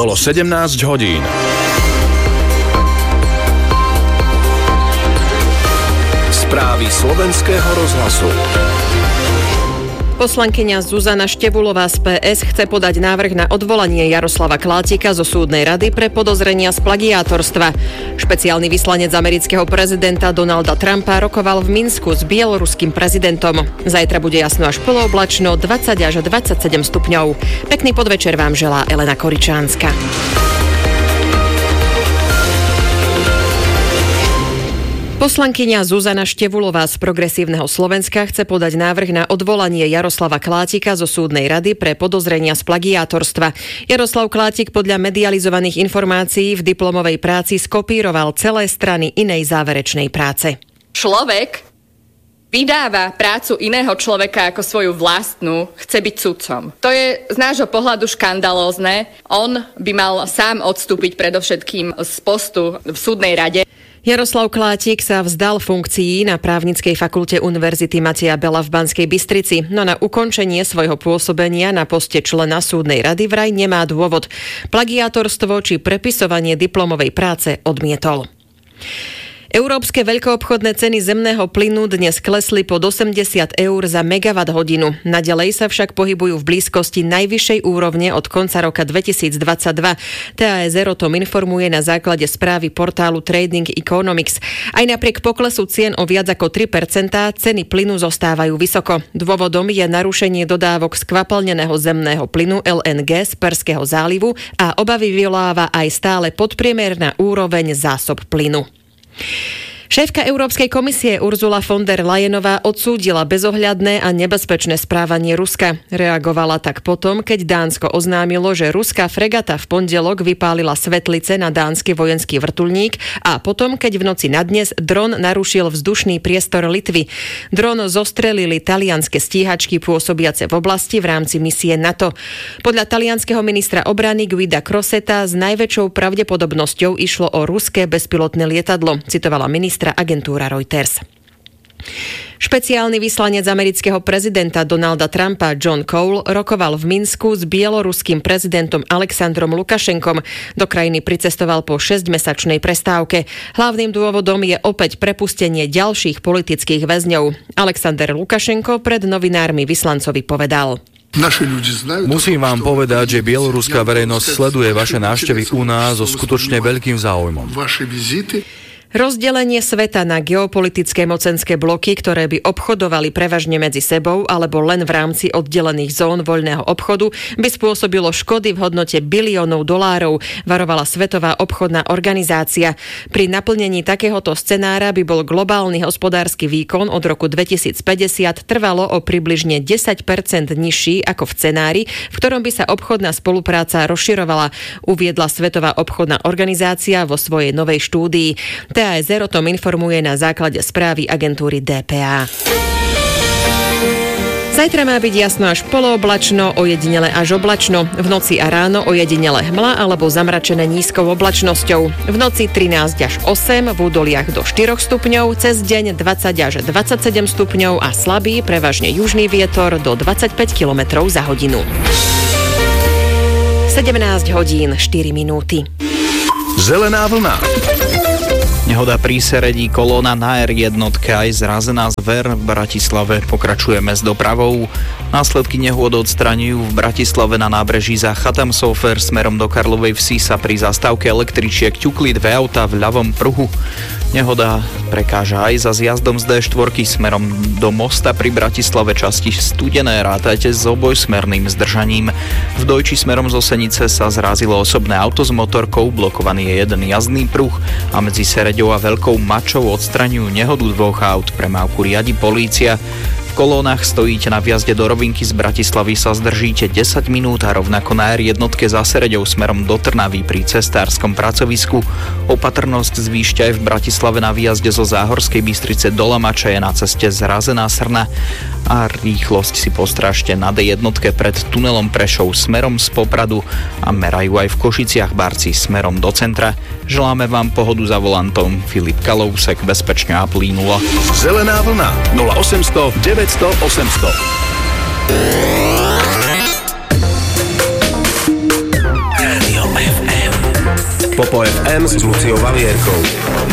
Bolo 17 hodín. Správy slovenského rozhlasu. Poslankyňa Zuzana Števulová z PS chce podať návrh na odvolanie Jaroslava Klátika zo súdnej rady pre podozrenia z plagiátorstva. Špeciálny vyslanec amerického prezidenta Donalda Trumpa rokoval v Minsku s bieloruským prezidentom. Zajtra bude jasno až polooblačno, 20 až 27 stupňov. Pekný podvečer vám želá Elena Koričánska. Poslankyňa Zuzana Števulová z Progresívneho Slovenska chce podať návrh na odvolanie Jaroslava Klátika zo súdnej rady pre podozrenia z plagiátorstva. Jaroslav Klátik podľa medializovaných informácií v diplomovej práci skopíroval celé strany inej záverečnej práce. Človek vydáva prácu iného človeka ako svoju vlastnú, chce byť sudcom. To je z nášho pohľadu škandalózne. On by mal sám odstúpiť predovšetkým z postu v súdnej rade. Jaroslav Klátik sa vzdal funkcií na Právnickej fakulte Univerzity Mateja Bela v Banskej Bystrici, no na ukončenie svojho pôsobenia na poste člena súdnej rady vraj nemá dôvod. Plagiátorstvo či prepisovanie diplomovej práce odmietol. Európske veľkoobchodné ceny zemného plynu dnes klesli pod 80 eur za megawatt hodinu. Naďalej sa však pohybujú v blízkosti najvyššej úrovne od konca roka 2022. TASR o tom informuje na základe správy portálu Trading Economics. Aj napriek poklesu cien o viac ako 3%, ceny plynu zostávajú vysoko. Dôvodom je narušenie dodávok skvapalneného zemného plynu LNG z Perského zálivu a obavy vyvoláva aj stále podpriemerná úroveň zásob plynu. Šéfka Európskej komisie Ursula von der Leyenová odsúdila bezohľadné a nebezpečné správanie Ruska. Reagovala tak potom, keď Dánsko oznámilo, že ruská fregata v pondelok vypálila svetlice na dánsky vojenský vrtuľník a potom, keď v noci na dnes dron narušil vzdušný priestor Litvy. Dron zostrelili talianske stíhačky pôsobiace v oblasti v rámci misie NATO. Podľa talianskeho ministra obrany Guida Crosetta s najväčšou pravdepodobnosťou išlo o ruské bezpilotné lietadlo, citovala ministra agentúra Reuters. Špeciálny vyslanec amerického prezidenta Donalda Trumpa John Cole rokoval v Minsku s bieloruským prezidentom Alexandrom Lukašenkom. Do krajiny pricestoval po 6-mesačnej prestávke. Hlavným dôvodom je opäť prepustenie ďalších politických väzňov. Alexander Lukašenko pred novinármi vyslancovi povedal: Musím vám povedať, že bieloruská verejnosť sleduje vaše návštevy u nás so skutočne veľkým záujmom. Rozdelenie sveta na geopolitické mocenské bloky, ktoré by obchodovali prevažne medzi sebou alebo len v rámci oddelených zón voľného obchodu, by spôsobilo škody v hodnote biliónov dolárov, varovala Svetová obchodná organizácia. Pri naplnení takéhoto scenára by bol globálny hospodársky výkon od roku 2050 trvalo o približne 10% nižší ako v scenári, v ktorom by sa obchodná spolupráca rozširovala, uviedla Svetová obchodná organizácia vo svojej novej štúdii. TASR o tom informuje na základe správy agentúry DPA. Zajtra má byť jasno až polooblačno, ojedinele až oblačno. V noci a ráno ojedinele hmla alebo zamračené nízkou oblačnosťou. V noci 13 až 8, v údoliach do 4 stupňov, cez deň 20 až 27 stupňov a slabý, prevažne južný vietor do 25 km za hodinu. 17 hodín 4 minúty. Zelená vlna. Nehoda pri Seredí, kolóna na R1 aj zrazená zver v Bratislave, pokračujeme s dopravou. Následky nehôd odstraňujú v Bratislave na nábreží za Chatham Sofer smerom do Karlovej Vsi sa pri zastávke električiek ťukli dve auta v ľavom pruhu. Nehoda prekáža aj za zjazdom z D4 smerom do Mosta pri Bratislave časti Studené, rátajte s obojsmerným zdržaním. V Dojči smerom z Osenice sa zrazilo osobné auto s motorkou, blokovaný je jeden jazdný pruh a medzi Sereďou a Veľkou Mačou odstraňujú nehodu dvoch aut, premávku riadi polícia. V kolónach stojíte na vjazde do Rovinky z Bratislavy sa zdržíte 10 minút a rovnako na R1 za Sereďou smerom do Trnavy pri cestárskom pracovisku. Opatrnosť zvýšte aj v Bratislave na výjazde zo Záhorskej Bystrice do Lamača, je na ceste zrazená Srna a rýchlosť si postrážte na D1 pred tunelom Prešov smerom z Popradu a merajú aj v Košiciach Barci smerom do centra. Želáme vám pohodu za volantom. Filip Kalousek, bezpečne a plynulo. Zelená vlna 0800 900 800. Radio F. Popo FM s Luciou Valierkou.